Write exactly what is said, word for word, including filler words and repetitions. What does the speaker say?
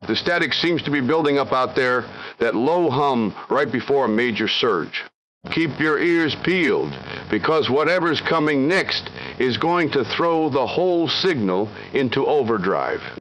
The static seems to be building up out there, that low hum right before a major surge. Keep your ears peeled, because whatever's coming next is going to throw the whole signal into overdrive.